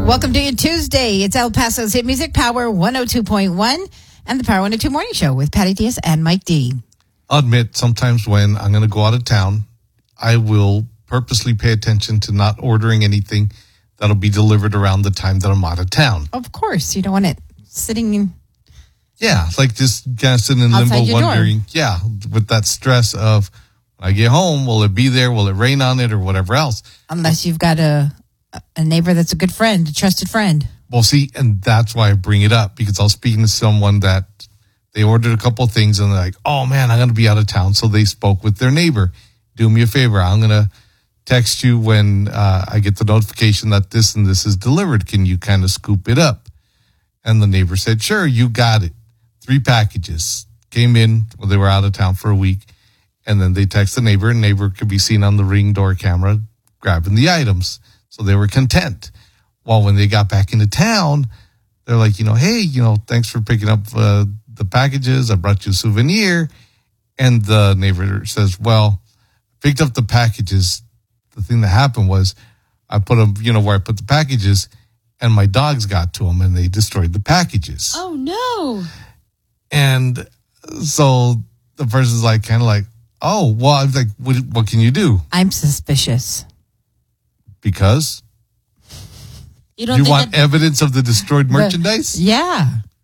Welcome to your Tuesday. It's El Paso's Hit Music Power 102.1 and the Power 102 Morning Show with Patty Diaz and Mike D. I'll admit, sometimes when I'm going to go out of town, I will purposely pay attention to not ordering anything that'll be delivered around the time that I'm out of town. Of course. You don't want it sitting in... Yeah, like just kind of sitting in limbo wondering, with that stress of, when I get home, will it be there? Will it rain on it or whatever else? Unless you've got a neighbor that's a good friend, a trusted friend. Well, see, and that's why I bring it up, because I was speaking to someone that they ordered a couple of things and they're like, oh man, I'm going to be out of town. So they spoke with their neighbor. Do me a favor. I'm going to text you when I get the notification that this and this is delivered. Can you kind of scoop it up? And the neighbor said, sure, you got it. 3 packages came in when they were out of town for a week. And then they text the neighbor, and neighbor could be seen on the Ring door camera grabbing the items. So they were content. Well, when they got back into town, they're like, hey, thanks for picking up the packages. I brought you a souvenir. And the neighbor says, well, picked up the packages. The thing that happened was I put them, where I put the packages, and my dogs got to them and they destroyed the packages. Oh, no. And so the person's like, kind of like, oh, well, I was like, what can you do? I'm suspicious. Because? You want evidence of the destroyed merchandise? Yeah.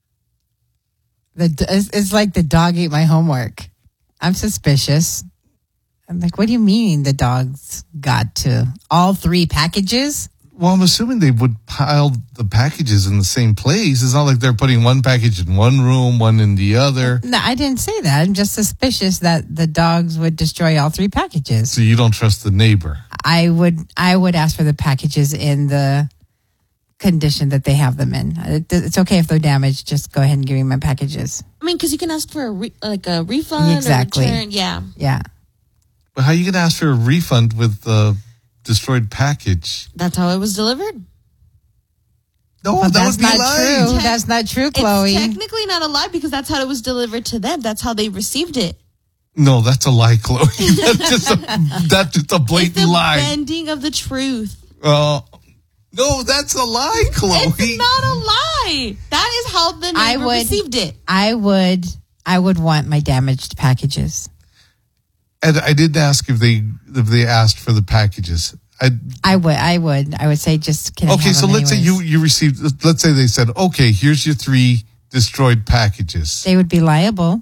It's like the dog ate my homework. I'm suspicious. I'm like, what do you mean the dogs got to all 3 packages? Well, I'm assuming they would pile the packages in the same place. It's not like they're putting one package in one room, one in the other. No, I didn't say that. I'm just suspicious that the dogs would destroy all 3 packages. So you don't trust the neighbor? I would ask for the packages in the condition that they have them in. It's okay if they're damaged. Just go ahead and give me my packages. I mean, because you can ask for a refund. Exactly. Or return. Yeah. Yeah. But how are you going to ask for a refund with the destroyed package? That's how it was delivered. No, but that would be not lying. true. That's not true, Chloe. It's technically not a lie because that's how it was delivered to them. That's how they received it. No, that's a lie, Chloe. That's just a blatant it's lie. It's the bending of the truth. No, that's a lie, Chloe. It's not a lie. That is how the neighbor received it. I would want my damaged packages. And I didn't ask if they asked for the packages. I would say just can I okay. have So them let's anyways? say you received. Let's say they said, okay, here's your 3 destroyed packages. They would be liable.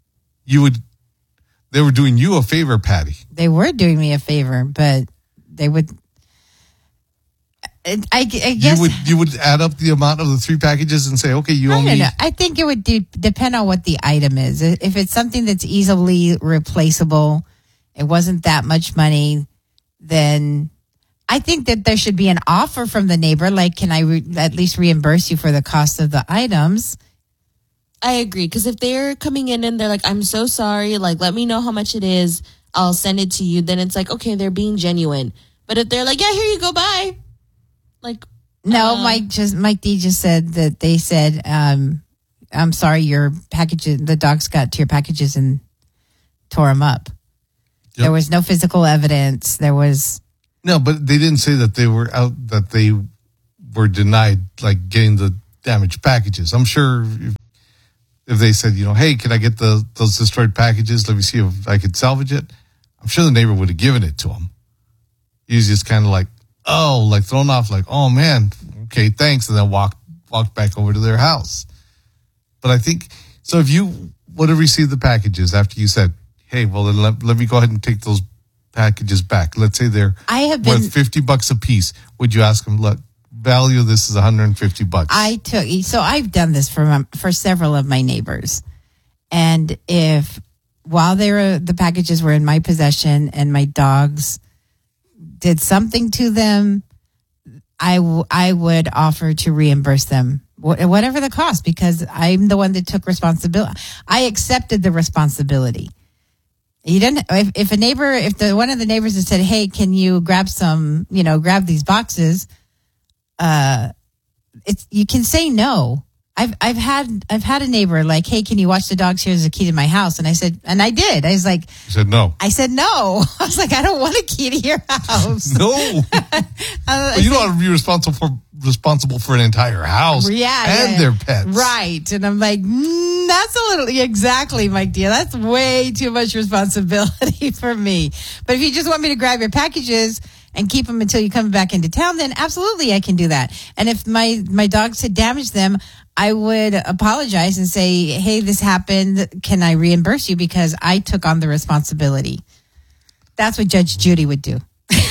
They were doing you a favor, Patty. They were doing me a favor, but they would. I guess you would add up the amount of the 3 packages and say, okay, you owe me. I think it would depend on what the item is. If it's something that's easily replaceable, it wasn't that much money, then I think that there should be an offer from the neighbor. Like, can I at least reimburse you for the cost of the items? I agree. Because if they're coming in and they're like, I'm so sorry, like, let me know how much it is, I'll send it to you, then it's like, okay, they're being genuine. But if they're like, yeah, here you go, bye. Like, no, Mike D just said that they said, I'm sorry, your packages, the dogs got to your packages and tore them up. Yep. There was no physical evidence. There was no, but they didn't say that they were out, that they were denied like getting the damaged packages. I'm sure if they said, hey, can I get those destroyed packages? Let me see if I could salvage it. I'm sure the neighbor would have given it to him. He was just kind of like, oh, like thrown off, like, oh man, okay, thanks, and then walked back over to their house. But I think so. If you would have received the packages after you said, hey, well, then let me go ahead and take those packages back. Let's say they're worth $50 a piece. Would you ask them, look, value of this is $150? So I've done this for several of my neighbors. And if while the packages were in my possession and my dogs did something to them, I would offer to reimburse them whatever the cost, because I'm the one that took responsibility. I accepted the responsibility. You didn't. If one of the neighbors had said, "Hey, can you grab grab these boxes?" You can say no, I've had a neighbor like, hey, can you watch the dogs? Here's a key to my house. And I said, and I did. I was like, You said no. I said no. I was like, I don't want a key to your house. No. Well, you don't want to be responsible for an entire house and their pets. Right. And I'm like, that's a little, exactly, Mike dear. That's way too much responsibility for me. But if you just want me to grab your packages and keep them until you come back into town, then absolutely I can do that. And if my dogs had damaged them, I would apologize and say, hey, this happened. Can I reimburse you? Because I took on the responsibility. That's what Judge Judy would do.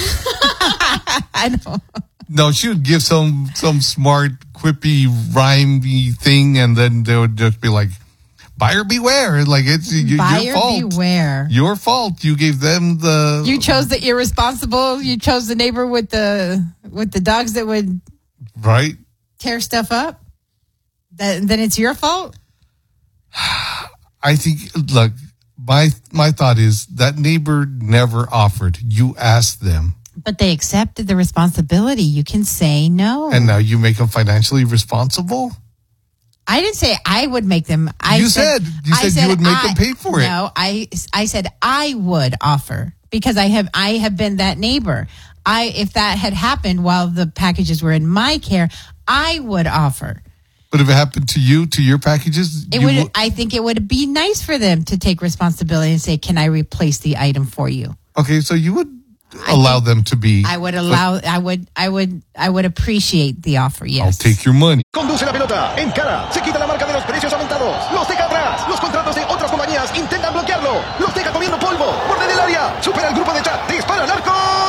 I know. No, she would give some smart, quippy, rhymey thing, and then they would just be like, buyer beware. Like, it's your fault. Buyer beware. Your fault. You gave them the... You chose the irresponsible. You chose the neighbor with the dogs that would... Right. Tear stuff up. Then it's your fault? I think, look, my thought is that neighbor never offered. You asked them. But they accepted the responsibility. You can say no. And now you make them financially responsible? I didn't say I would make them. You said you would make them pay for it. No, I said I would offer because I have been that neighbor. If that had happened while the packages were in my care, I would offer. But if it happened to you, to your packages, I think it would be nice for them to take responsibility and say, "Can I replace the item for you?" Okay, so you would allow them to be. I would appreciate the offer. Yes. I'll take your money. Conduce la pelota, encara, se quita la marca de los precios aumentados, los deja atrás, los contratos de otras compañías intentan bloquearlo, los deja comiendo polvo, borde del área, supera el grupo de chat, dispara al arco,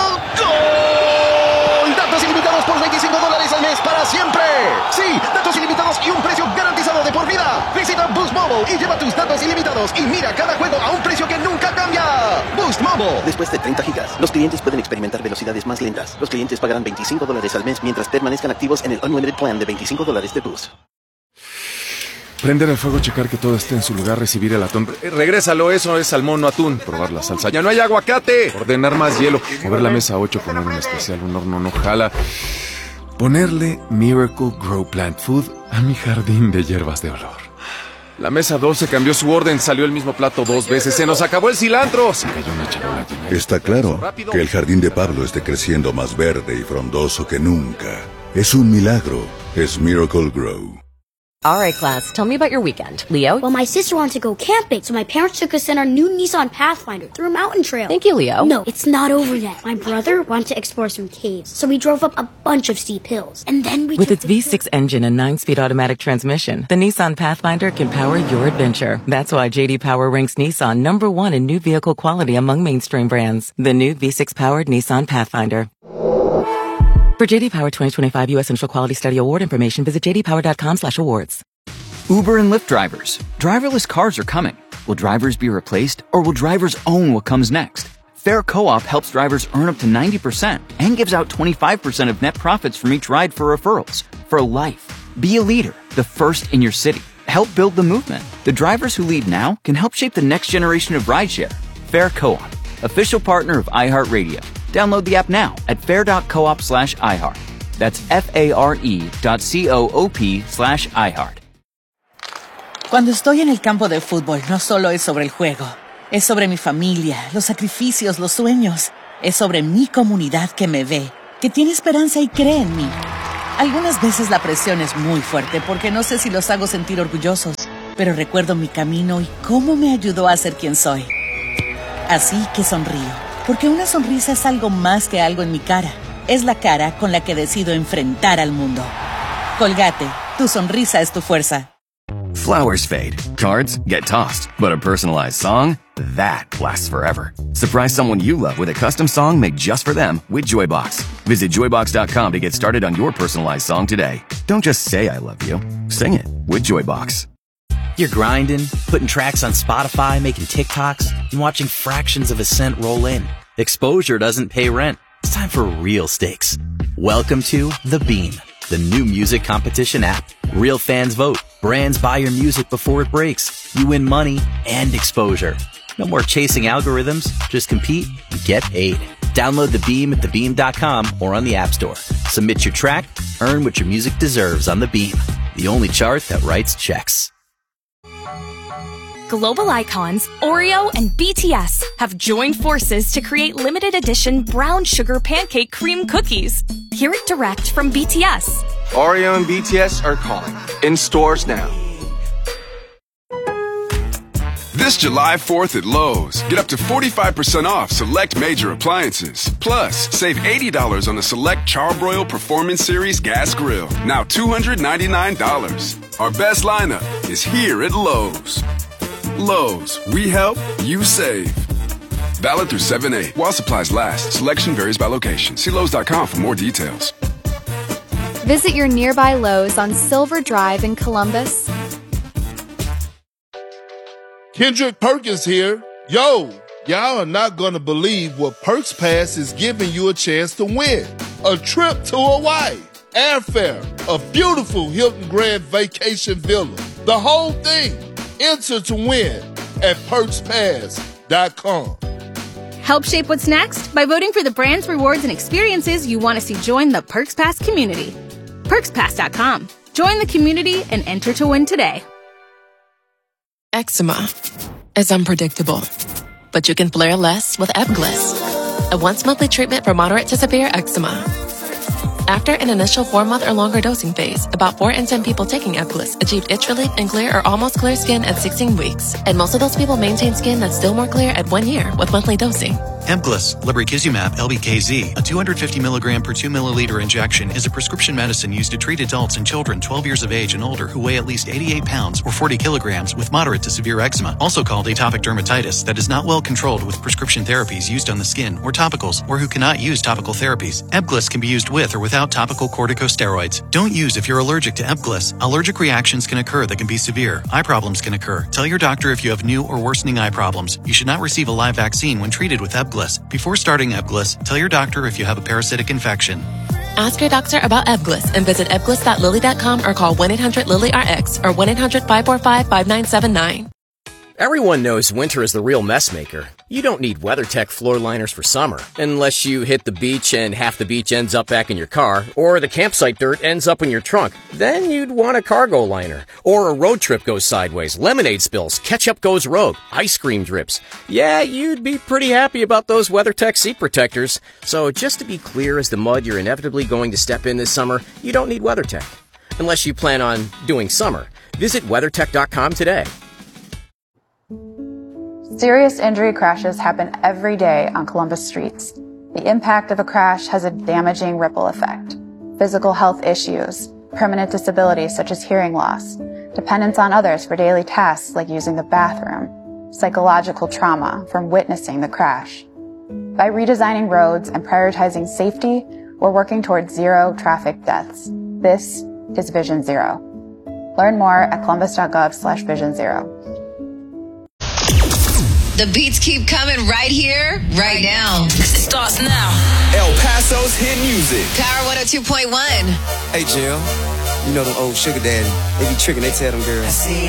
¡gol! Datos ilimitados por $25 al mes para siempre. Sí, datos ilimitados y un precio garantizado de por vida. Visita Boost Mobile y lleva tus datos ilimitados y mira cada juego a un precio que nunca cambia. Boost Mobile. Después de 30 gigas, los clientes pueden experimentar velocidades más lentas. Los clientes pagarán $25 al mes mientras permanezcan activos en el Unlimited Plan de $25 de Boost. Prender el fuego, checar que todo esté en su lugar, recibir el atún. Regrésalo, eso es salmón, no atún. Probar la salsa. ¡Ya no hay aguacate! Ordenar más hielo. Mover la mesa 8, poner un especial, un horno no jala. Ponerle Miracle Grow Plant Food a mi jardín de hierbas de olor. La mesa 12 cambió su orden, salió el mismo plato 2 veces. ¡Se nos acabó el cilantro! Se cayó una charola llena de... Está claro que el jardín de Pablo esté creciendo más verde y frondoso que nunca. Es un milagro. Es Miracle Grow. All right, class, tell me about your weekend. Leo? Well, my sister wanted to go camping, so my parents took us in our new Nissan Pathfinder through a mountain trail. Thank you, Leo. No, it's not over yet. My brother wanted to explore some caves, so we drove up a bunch of steep hills. And then we With its V6 engine and 9-speed automatic transmission, the Nissan Pathfinder can power your adventure. That's why J.D. Power ranks Nissan #1 in new vehicle quality among mainstream brands. The new V6-powered Nissan Pathfinder. For J.D. Power 2025 U.S. Initial Quality Study Award information, visit jdpower.com/awards. Uber and Lyft drivers. Driverless cars are coming. Will drivers be replaced, or will drivers own what comes next? Fair Co-op helps drivers earn up to 90% and gives out 25% of net profits from each ride for referrals. For life. Be a leader, the first in your city. Help build the movement. The drivers who lead now can help shape the next generation of rideshare. Fair Co-op, official partner of iHeartRadio. Download the app now at fair.coop/iHeart. That's FARE.coop/iHeart. Cuando estoy en el campo de fútbol, no solo es sobre el juego. Es sobre mi familia, los sacrificios, los sueños. Es sobre mi comunidad que me ve, que tiene esperanza y cree en mí. Algunas veces la presión es muy fuerte porque no sé si los hago sentir orgullosos, pero recuerdo mi camino y cómo me ayudó a ser quien soy. Así que sonrío. Porque una sonrisa es algo más que algo en mi cara. Es la cara con la que decido enfrentar al mundo. Colgate, tu sonrisa es tu fuerza. Flowers fade, cards get tossed, but a personalized song, that lasts forever. Surprise someone you love with a custom song made just for them with Joybox. Visit joybox.com to get started on your personalized song today. Don't just say I love you, sing it with Joybox. You're grinding, putting tracks on Spotify, making TikToks, and watching fractions of a cent roll in. Exposure doesn't pay rent. It's time for real stakes. Welcome to The Beam, the new music competition app. Real fans vote. Brands buy your music before it breaks. You win money and exposure. No more chasing algorithms. Just compete and get paid. Download The Beam at thebeam.com or on the App Store. Submit your track. Earn what your music deserves on The Beam. the only chart that writes checks. Global icons Oreo and BTS have joined forces to create limited edition brown sugar pancake cream cookies. Hear it direct from BTS. Oreo and BTS are calling. In stores now. This July 4th at Lowe's, get up to 45% off select major appliances. Plus, save $80 on the select Charbroil Performance Series gas grill. Now $299. Our best lineup is here at Lowe's. Lowe's, we help, you save. Valid through 7/8 while supplies last. Selection varies by location. See Lowe's.com for more details. Visit your nearby Lowe's on Silver Drive in Columbus. Kendrick Perkins here. Yo, y'all are not gonna believe what Perks Pass is giving you a chance to win. A trip to Hawaii, airfare, a beautiful Hilton Grand Vacation Villa, the whole thing. Enter to win at PerksPass.com. Help shape what's next by voting for the brands, rewards, and experiences you want to see join the Perks Pass community. PerksPass.com. Join the community and enter to win today. Eczema is unpredictable, but you can flare less with Ebglyss, a once-monthly treatment for moderate to severe eczema. After an initial 4-month or longer dosing phase, about 4 in 10 people taking Ebglyss achieved itch relief and clear or almost clear skin at 16 weeks. And most of those people maintain skin that's still more clear at 1 year with monthly dosing. Ebglyss, lebrikizumab LBKZ, a 250 milligram per 2 milliliter injection, is a prescription medicine used to treat adults and children 12 years of age and older who weigh at least 88 pounds or 40 kilograms with moderate to severe eczema, also called atopic dermatitis, that is not well controlled with prescription therapies used on the skin or topicals, or who cannot use topical therapies. Ebglyss can be used with or without topical corticosteroids. Don't use if you're allergic to Ebglyss. Allergic reactions can occur that can be severe. Eye problems can occur. Tell your doctor if you have new or worsening eye problems. You should not receive a live vaccine when treated with Ebglyss. Before starting Ebglyss, tell your doctor if you have a parasitic infection. Ask your doctor about Ebglyss and visit ebglyss.lilly.com or call 1-800-LILY-RX or 1-800-545-5979. Everyone knows winter is the real mess maker. You don't need WeatherTech floor liners for summer, unless you hit the beach and half the beach ends up back in your car, or the campsite dirt ends up in your trunk. Then you'd want a cargo liner. Or a road trip goes sideways, lemonade spills, ketchup goes rogue, ice cream drips. Yeah, you'd be pretty happy about those WeatherTech seat protectors. So just to be clear as the mud you're inevitably going to step in this summer, you don't need WeatherTech. Unless you plan on doing summer. Visit WeatherTech.com today. Serious injury crashes happen every day on Columbus streets. The impact of a crash has a damaging ripple effect. Physical health issues, permanent disabilities such as hearing loss, dependence on others for daily tasks like using the bathroom, psychological trauma from witnessing the crash. By redesigning roads and prioritizing safety, we're working towards zero traffic deaths. This is Vision Zero. Learn more at columbus.gov/Vision Zero. The beats keep coming right here, right now. It starts now. El Paso's hit music. Power 102.1. Hey, Jill. You know them old sugar daddy. They be tricking, they tell them girls.